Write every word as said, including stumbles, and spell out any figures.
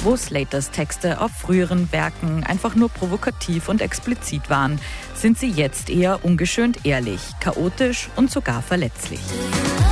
Wo Slaters Texte auf früheren Werken einfach nur provokativ und explizit waren, sind sie jetzt eher ungeschönt ehrlich, chaotisch und sogar verletzlich.